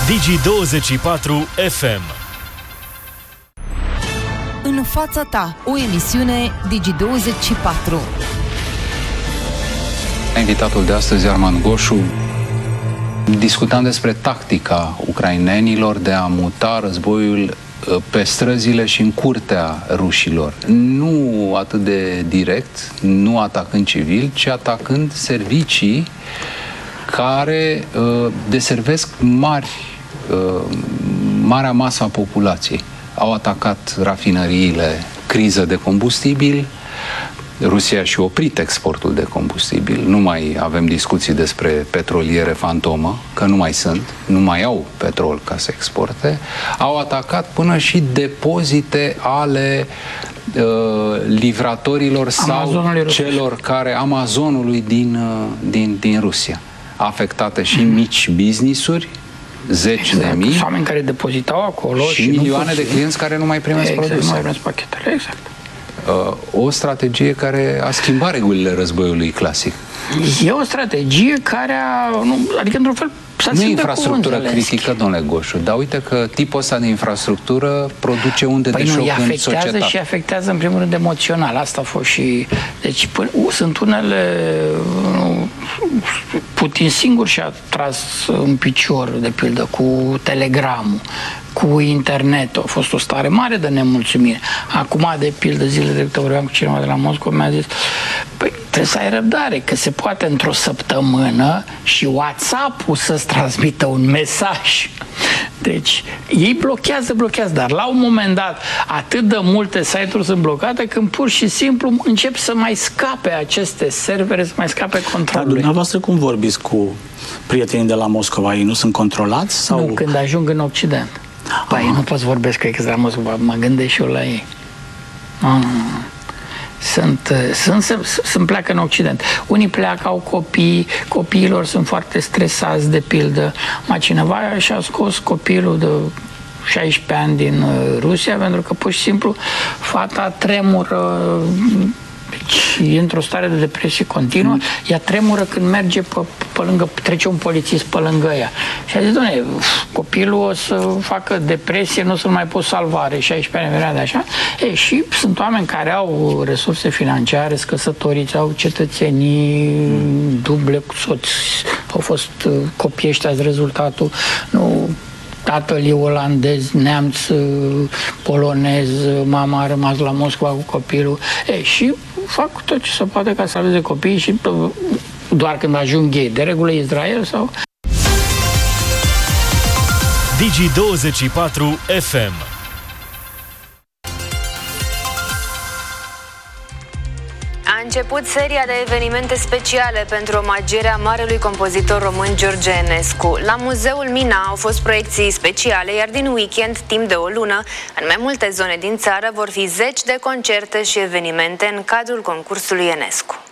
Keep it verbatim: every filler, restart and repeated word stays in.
Digi douăzeci și patru F M. În fața ta, o emisiune Digi douăzeci și patru. Invitatul de astăzi, Armand Goșu, discutam despre tactica ucrainenilor de a muta războiul pe străzile și în curtea rușilor. Nu atât de direct, nu atacând civil, ci atacând servicii care uh, deservesc mari, uh, marea masă a populației. Au atacat rafinăriile, criză de combustibil. Rusia și-a oprit exportul de combustibil. Nu mai avem discuții despre petroliere fantomă, că nu mai sunt, nu mai au petrol ca să exporte. Au atacat până și depozite ale uh, livratorilor sau celor care, Amazonului din, uh, din, din Rusia. Afectate și mm. mici business-uri, zeci exact. de mii. Oameni care depozitau acolo și, și milioane de clienți care nu mai primesc exact, produse. Nu mai primesc pachetele, exact. O strategie care a schimbat regulile războiului clasic. E o strategie care a... Nu, adică, într-un fel, nu e infrastructură critică, domnule Goșu, dar uite că tipul ăsta de infrastructură produce unde păi de șoc nu, în societate. afectează și afectează, în primul rând, emoțional. Asta a fost și... Deci, până, sunt unele... Nu, Putin singur și-a tras în picior, de pildă, cu telegramul, cu internetul. A fost o stare mare de nemulțumire. Acum, de pildă, zilele trecute vorbeam cu cineva de la Moscova, mi-a zis, păi, trebuie să ai răbdare, că se poate într-o săptămână și WhatsApp-ul să-ți transmită un mesaj. Deci, ei blochează, blochează, dar la un moment dat, atât de multe site-uri sunt blocate, când pur și simplu încep să mai scape aceste servere, să mai scape controlului. Dar dumneavoastră cum vorbiți cu prietenii de la Moscova? Ei nu sunt controlați? Sau... Nu, când ajung în Occident. Păi, nu pot să vorbesc cu ei, că de la Moscova, mă gândesc și eu la ei. Nu, nu, nu. Sunt, sunt, sunt, sunt pleacă în Occident. Unii pleacă, au copii, copiilor sunt foarte stresați, de pildă. Ma cineva și-a scos copilul de șaisprezece ani din Rusia, pentru că pur și simplu fata tremură, deci e într-o stare de depresie continuă, mm. ea tremură când merge pe, pe lângă, trece un polițist pe lângă ea. Și a zis, doamne, copilul o să facă depresie, nu o să-l mai pot salva, are șaisprezece ani de așa. E, și sunt oameni care au resurse financiare, scăsătoriți, au cetățenii mm. duble cu soți, au fost copii ăștia, rezultatul, nu... Tatăl e olandez, neamț, polonez, mama a rămas la Moscova cu copilul. E, și fac tot ce se poate ca să salveze copiii și doar când ajung ei, de regulă Israel sau... Digi douăzeci și patru F M. A început seria de evenimente speciale pentru omagierea marelui compozitor român George Enescu. La Muzeul Mina au fost proiecții speciale, iar din weekend, timp de o lună, în mai multe zone din țară vor fi zeci de concerte și evenimente în cadrul concursului Enescu.